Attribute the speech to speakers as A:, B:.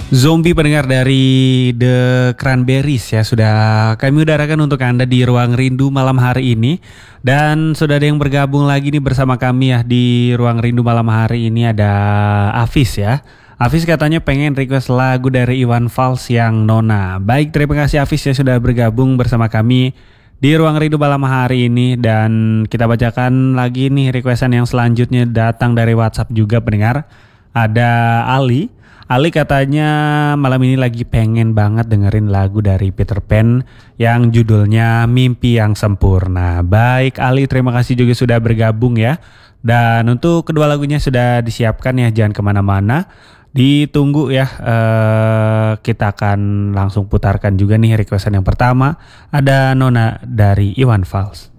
A: Zombie pendengar dari The Cranberries ya sudah kami udarakan untuk Anda di Ruang Rindu malam hari ini. Dan sudah ada yang bergabung lagi nih bersama kami ya di Ruang Rindu malam hari ini, ada Afis ya. Afis katanya pengen request lagu dari Iwan Fals yang Nona. Baik, terima kasih Afis ya sudah bergabung bersama kami di Ruang Rindu malam hari ini. Dan kita bacakan lagi nih requestan yang selanjutnya datang dari WhatsApp juga pendengar. Ada Ali katanya malam ini lagi pengen banget dengerin lagu dari Peter Pan yang judulnya Mimpi yang Sempurna. Baik Ali, terima kasih juga sudah bergabung ya. Dan untuk kedua lagunya sudah disiapkan ya, jangan kemana-mana. Ditunggu ya, kita akan langsung putarkan juga nih requestan yang pertama. Ada Nona dari Iwan Fals.